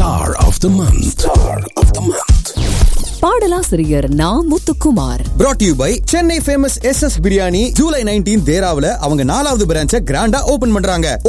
Star of the Month. Star of the Month. பாடலாசிரியர் நா. Muthukumar. brought to you by Chennai famous SS biryani July 19 தேராவுல அவங்க 4வது பிரான்ச்சை கிராண்டா ஓபன் பண்றாங்க.